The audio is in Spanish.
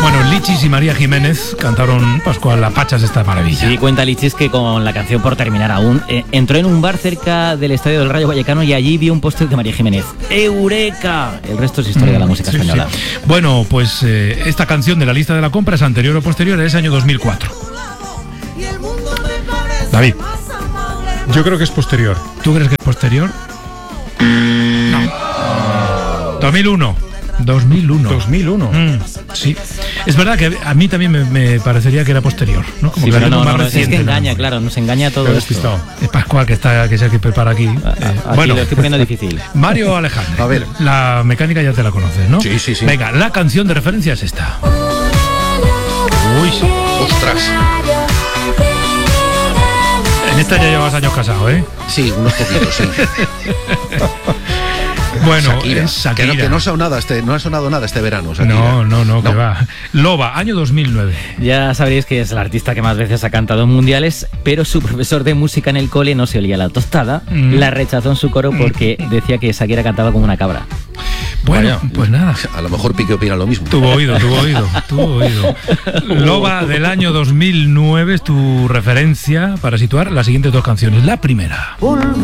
Bueno, Lichis y María Jiménez cantaron Pascual La Pachas esta maravilla. Sí, cuenta Lichis que con la canción Por terminar aún, entró en un bar cerca del estadio del Rayo Vallecano y allí vio un póster de María Jiménez. ¡Eureka! El resto es historia de la música española. Sí. Bueno, pues esta canción de la lista de la compra es anterior o posterior, es año 2004. David. Yo creo que es posterior. ¿Tú crees que es posterior? No. 2001. 2001. Sí. Es verdad que a mí también me parecería que era posterior, ¿no? Como sí, que pero no, es reciente, que engaña, ¿no? Claro, nos engaña todo esto. Es Pascual que es el que prepara aquí. Bueno, lo estoy poniendo difícil. Mario Alejandro. A ver. La mecánica ya te la conoces, ¿no? Sí. Venga, la canción de referencia es esta. Uy. Ostras. En esta ya llevas años casado, ¿eh? Sí, unos poquitos, sí. Bueno, Shakira. es Shakira. Que no ha sonado nada este verano, Shakira. No, que va. Loba, año 2009. Ya sabréis que es el artista que más veces ha cantado en mundiales, pero su profesor de música en el cole no se olía la tostada, la rechazó en su coro porque decía que Shakira cantaba como una cabra. Bueno, pues nada. A lo mejor Piqué opina lo mismo. Tuvo oído. Loba del año 2009 es tu referencia para situar las siguientes dos canciones. La primera.